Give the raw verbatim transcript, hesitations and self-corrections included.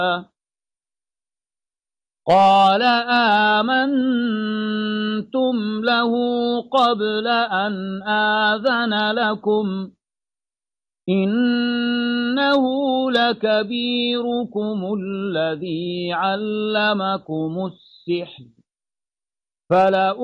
قال آمنتم له قبل أن آذن لكم إنه لكبيركم الذي علمكم السحر فلأ